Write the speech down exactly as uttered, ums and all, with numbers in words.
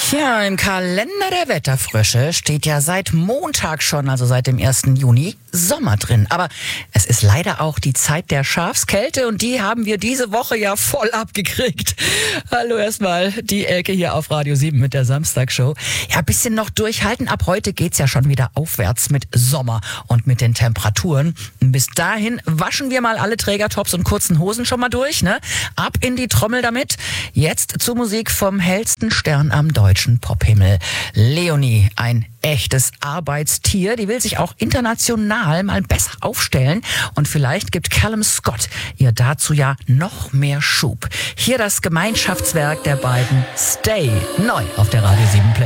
Ja, im Kalender der Wetterfrösche steht ja seit Montag schon, also seit dem ersten Juni, Sommer drin. Aber es ist leider auch die Zeit der Schafskälte und die haben wir diese Woche ja voll abgekriegt. Hallo erstmal, die Elke hier auf Radio sieben mit der Samstagshow. Ja, ein bisschen noch durchhalten. Ab heute geht's ja schon wieder aufwärts mit Sommer und mit den Temperaturen. Bis dahin waschen wir mal alle Trägertops und kurzen Hosen schon mal durch, ne? Ab in die Trommel damit. Jetzt zur Musik vom hellsten Stern am deutschen Pophimmel. Leonie, ein echtes Arbeitstier. Die will sich auch international mal besser aufstellen. Und vielleicht gibt Callum Scott ihr dazu ja noch mehr Schub. Hier das Gemeinschaftswerk der beiden, Stay, neu auf der Radio sieben Play.